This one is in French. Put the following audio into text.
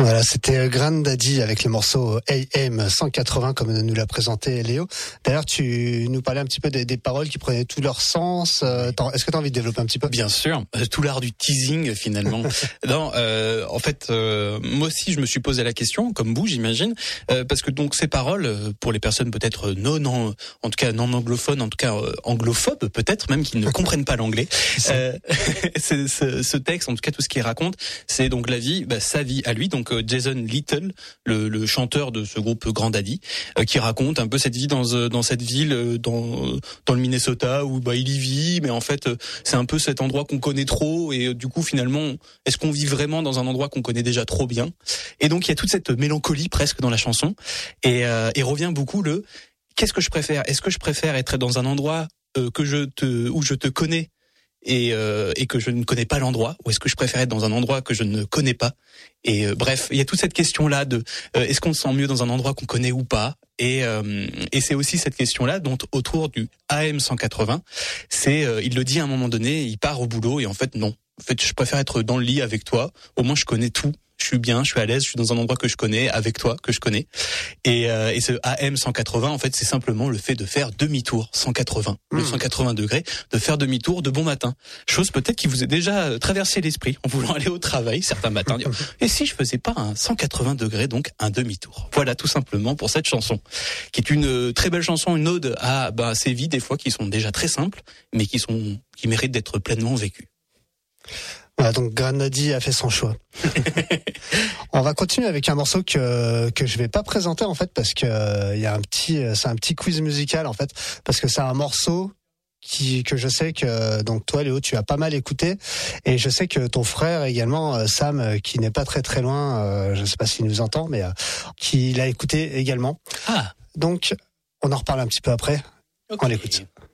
Voilà, c'était Grand Daddy avec le morceau AM 180 comme nous l'a présenté Léo. D'ailleurs, tu nous parlais un petit peu des paroles qui prenaient tout leur sens. Est-ce que tu as envie de développer un petit peu ? Bien sûr, tout l'art du teasing finalement. Non, en fait, moi aussi je me suis posé la question, comme vous j'imagine, parce que donc ces paroles, pour les personnes peut-être en tout cas non anglophones, en tout cas anglophobes peut-être même qui ne comprennent pas l'anglais, ce texte, en tout cas tout ce qu'il raconte, c'est donc la vie, sa vie à lui, donc Jason Little, le chanteur de ce groupe Grand Daddy, qui raconte un peu cette vie dans cette ville, dans le Minnesota où il y vit, mais en fait c'est un peu cet endroit qu'on connaît trop et du coup finalement est-ce qu'on vit vraiment dans un endroit qu'on connaît déjà trop bien ? Et donc il y a toute cette mélancolie presque dans la chanson et revient beaucoup le qu'est-ce que je préfère ? Est-ce que je préfère être dans un endroit où je te connais et que je ne connais pas l'endroit, ou est-ce que je préfère être dans un endroit que je ne connais pas ? Et bref, il y a toute cette question-là de est-ce qu'on se sent mieux dans un endroit qu'on connaît ou pas ? Et c'est aussi cette question-là dont autour du AM 180, il le dit à un moment donné, il part au boulot et en fait non. En fait, je préfère être dans le lit avec toi, au moins je connais tout. Je suis bien, je suis à l'aise, je suis dans un endroit que je connais, avec toi, que je connais. Et ce AM 180, en fait, c'est simplement le fait de faire demi-tour, 180, le 180 degrés, de faire demi-tour de bon matin. Chose peut-être qui vous est déjà traversé l'esprit en voulant aller au travail certains matins. Dire, et si je faisais pas un 180 degrés, donc un demi-tour. Voilà, tout simplement pour cette chanson, qui est une très belle chanson, une ode à ces vies des fois qui sont déjà très simples, mais qui méritent d'être pleinement vécues. Voilà, donc Grand Daddy a fait son choix. On va continuer avec un morceau que je vais pas présenter en fait parce que c'est un petit quiz musical en fait parce que c'est un morceau que je sais que donc toi Léo tu as pas mal écouté et je sais que ton frère également Sam qui n'est pas très très loin, je sais pas s'il nous entend mais qui l'a écouté également. Ah. Donc on en reparle un petit peu après. Okay. On l'écoute.